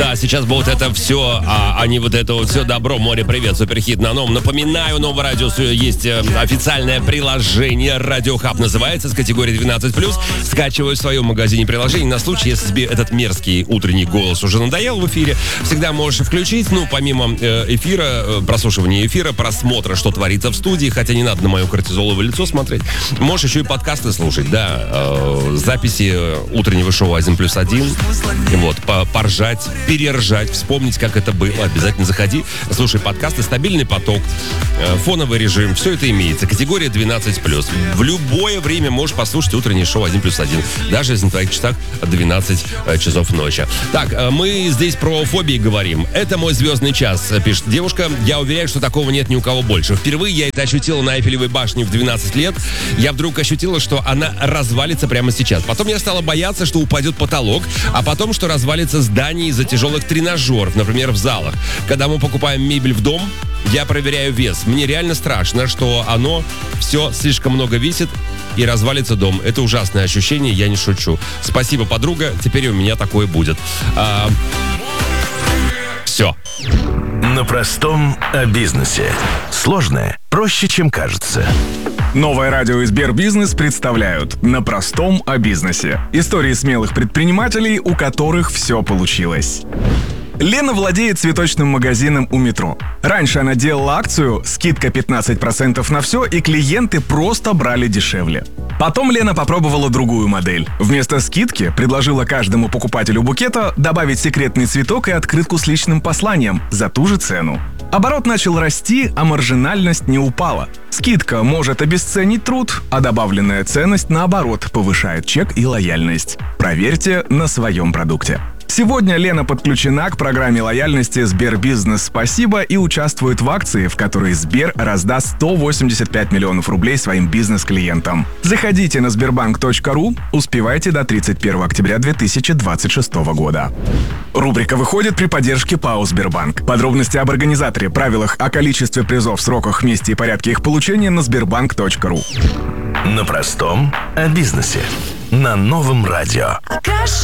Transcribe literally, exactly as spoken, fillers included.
Да, сейчас бы вот это все, а, а не вот это вот все добро. Море, привет, суперхит на новом. Напоминаю, новое радио есть э, официальное приложение Радио Хаб называется, с категории двенадцать плюс. Скачиваю в своем магазине приложений на случай, если тебе этот мерзкий утренний голос уже надоел в эфире. Всегда можешь включить, ну, помимо э, эфира, э, прослушивания эфира, просмотра, что творится в студии, хотя не надо на мое кортизоловое лицо смотреть. Можешь еще и подкасты слушать, да, э, записи утреннего шоу один плюс один. Вот, поржать, перержать, вспомнить, как это было. Обязательно заходи, слушай подкасты, стабильный поток, фоновый режим, все это имеется. Категория двенадцать плюс. В любое время можешь послушать утреннее шоу один плюс один, даже если на твоих часах двенадцать часов ночи. Так, мы здесь про фобии говорим. Это мой звездный час, пишет девушка. Я уверяю, что такого нет ни у кого больше. Впервые я это ощутила на Эйфелевой башне в двенадцать лет. Я вдруг ощутила, что она развалится прямо сейчас. Потом я стала бояться, что упадет потолок, а потом, что развалится здание из-за тяжелых тренажеров, например, в залах. Когда мы покупаем мебель в дом, я проверяю вес. Мне реально страшно, что оно все слишком много весит и развалится дом. Это ужасное ощущение, я не шучу. Спасибо, подруга, теперь у меня такое будет. А... Все. На простом о бизнесе. Сложное проще, чем кажется. Новое радио и Сбербизнес представляют «На простом о бизнесе». Истории смелых предпринимателей, у которых все получилось. Лена владеет цветочным магазином у метро. Раньше она делала акцию «Скидка пятнадцать процентов на все», и клиенты просто брали дешевле. Потом Лена попробовала другую модель. Вместо скидки предложила каждому покупателю букета добавить секретный цветок и открытку с личным посланием за ту же цену. Оборот начал расти, а маржинальность не упала. Скидка может обесценить труд, а добавленная ценность, наоборот, повышает чек и лояльность. Проверьте на своем продукте. Сегодня Лена подключена к программе лояльности «Сбербизнес Спасибо» и участвует в акции, в которой Сбер раздаст сто восемьдесят пять миллионов рублей своим бизнес-клиентам. Заходите на сбербанк точка ру, успевайте до тридцать первого октября две тысячи двадцать шестого года. Рубрика выходит при поддержке ПАО «Сбербанк». Подробности об организаторе, правилах, о количестве призов, сроках, месте и порядке их получения на сбербанк точка ру. На простом о бизнесе. На новом радио.